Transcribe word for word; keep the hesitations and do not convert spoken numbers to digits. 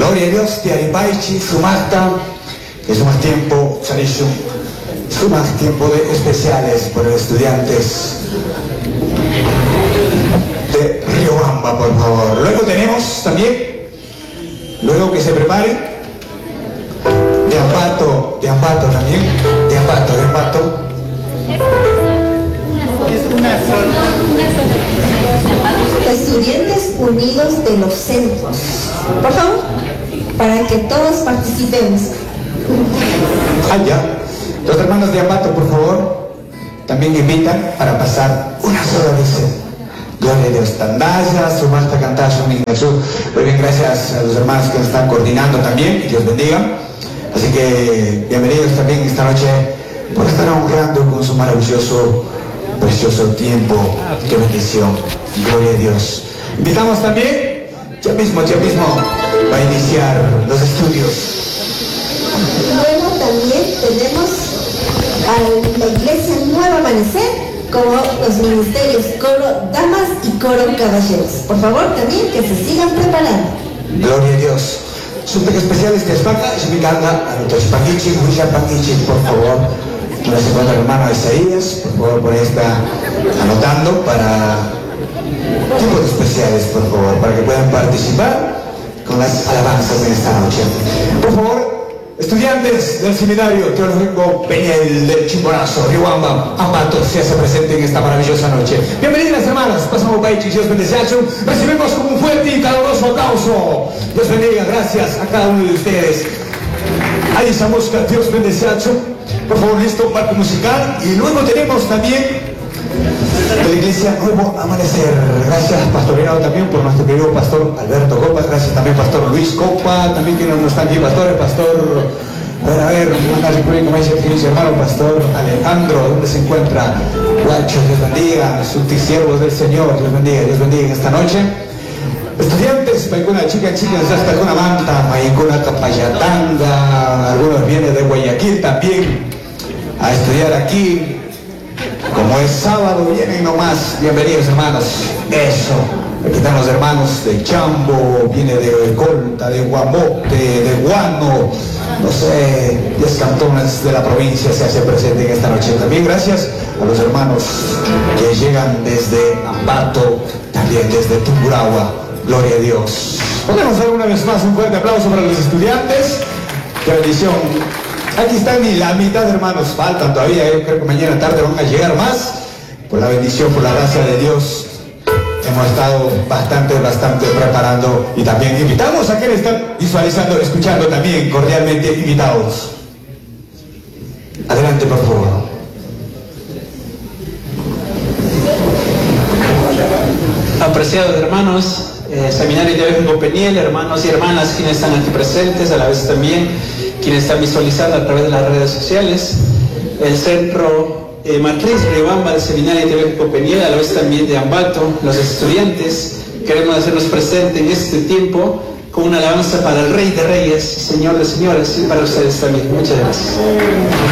Gloria a Dios, te aripaichi, sumasta, que es más tiempo, Sarishu, sumas tiempo de especiales por los estudiantes de Riobamba, por favor. Luego tenemos también, luego que se preparen, de Ambato, de Ambato también, de Ambato, de Ambato. Estudiantes unidos de los centros, por favor, para que todos participemos. Ah, ya. Los hermanos de Ambato, por favor, también invitan para pasar una sola vez. Gloria a Dios. Tandaya, Sumasta, Cantazo, Ignacio. Muy bien, gracias a los hermanos que nos están coordinando también, y Dios bendiga. Así que bienvenidos también esta noche por estar honrando con su maravilloso, precioso tiempo. Qué bendición. Gloria a Dios. Invitamos también, ya mismo, ya mismo, va a iniciar los estudios. Luego también tenemos a la Iglesia Nuevo Amanecer, como los ministerios Coro Damas y Coro Caballeros. Por favor, también que se sigan preparando. Gloria a Dios. Suntek especiales de Espaca, es mi ganga, a nuestros Pangichi, Huisha Pangichi, por favor. Nos encuentra el hermano Isaías, por favor, por ahí está anotando para tipos especiales, por favor, para que puedan participar con las alabanzas de esta noche. Por favor, estudiantes del Seminario Teológico Peñel del Chimborazo, Riobamba, Ambato, se hace presente en esta maravillosa noche. Bienvenidas, hermanas, pasamos Baichi, Dios bendiga. Recibimos con un fuerte y caluroso aplauso. Dios bendiga, gracias a cada uno de ustedes. Ahí estamos, Dios bendiga. Por favor, listo, marco musical. Y luego tenemos también de la Iglesia Nuevo Amanecer. Gracias, pastoreado también por nuestro querido pastor Alberto Copa. Gracias también, pastor Luis Copa. También que no están aquí, pastor, el pastor, a ver, a ver, una recuerden como dice mi hermano, pastor Alejandro, ¿dónde se encuentra? Guacho, Dios bendiga, sus siervos del Señor, Dios bendiga, Dios bendiga en esta noche. Estudiantes, Paicuna chica, chicas, hasta con una manta, Paicuna Capayatanga, algunos vienen de Guayaquil también a estudiar aquí. Como es sábado, vienen nomás. Bienvenidos, hermanos. Eso. Aquí están los hermanos de Chambo, viene de Colta, de Guamote, de Guano, no sé, diez cantones de la provincia se hace presente en esta noche. También gracias a los hermanos que llegan desde Ambato, también desde Tungurahua. Gloria a Dios. Podemos dar una vez más un fuerte aplauso para los estudiantes. Qué bendición. Aquí están y la mitad, hermanos, faltan todavía. Yo creo que mañana tarde van a llegar más. Por la bendición, por la gracia de Dios, hemos estado bastante, bastante preparando. Y también invitamos a quienes están visualizando, escuchando también, cordialmente invitados. Adelante, por favor. Apreciados hermanos, eh, Seminario Teológico Peñel, hermanos y hermanas quienes están aquí presentes, a la vez también quienes están visualizando a través de las redes sociales, el Centro eh, Matriz Riobamba del Seminario Teológico Peñel, a la vez también de Ambato, los estudiantes, queremos hacernos presentes en este tiempo con una alabanza para el Rey de Reyes, Señor de Señores, y para ustedes también. Muchas gracias.